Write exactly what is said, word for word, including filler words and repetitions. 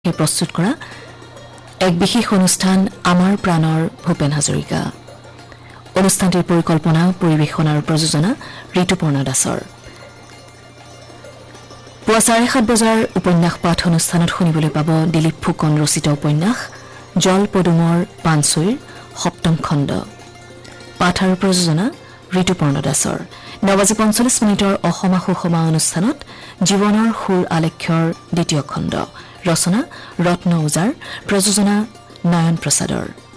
প্ৰস্তুত কৰা এক বিশেষ অনুষ্ঠান আমাৰ প্ৰাণৰ ভূপেন হাজৰিকা অনুষ্ঠানটিৰ পৰিকল্পনা পৰিৱেশন আৰু প্ৰযোজনা ঋতুপৰ্ণা দাসৰ পুৱা চাৰে সাত বজাৰ উপন্যাস পাঠ অনুষ্ঠানত শুনিবলৈ পাব দিলীপ ফুকন ৰচিত উপন্যাস জল পদুমৰ পানচৈৰ সপ্তম খণ্ড পাঠ আৰু প্ৰযোজনা ঋতুপৰ্ণা দাসৰ ন বাজি পঞ্চল্লিছ মিনিটৰ অসমা সুষমা অনুষ্ঠানত জীৱনৰ সুৰ আলেখ্যৰ দ্বিতীয় খণ্ড ৰচনা ৰত্ন ওজাৰ প্ৰযোজনা নয়ন প্ৰসাদৰ